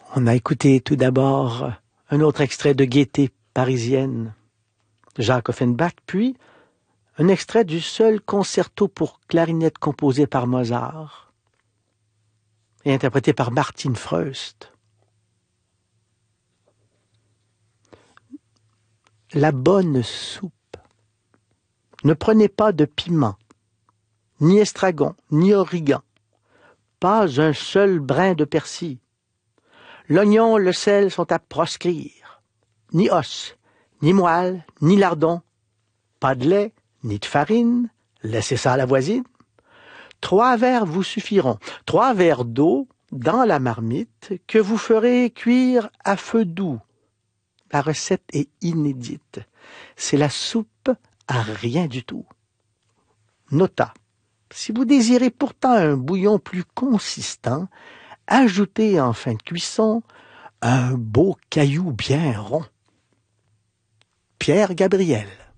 On a écouté tout d'abord un autre extrait de Gaîté parisienne de Jacques Offenbach, puis un extrait du seul concerto pour clarinette composé par Mozart et interprété par Martin Freust. La bonne soupe. Ne prenez pas de piment, ni estragon, ni origan, pas un seul brin de persil. L'oignon, le sel sont à proscrire. Ni os, ni moelle, ni lardon. Pas de lait, ni de farine. Laissez ça à la voisine. 3 verres vous suffiront. 3 verres d'eau dans la marmite que vous ferez cuire à feu doux. La recette est inédite. C'est la soupe à rien du tout. Nota. Si vous désirez pourtant un bouillon plus consistant, ajoutez en fin de cuisson un beau caillou bien rond. Pierre Gabriel.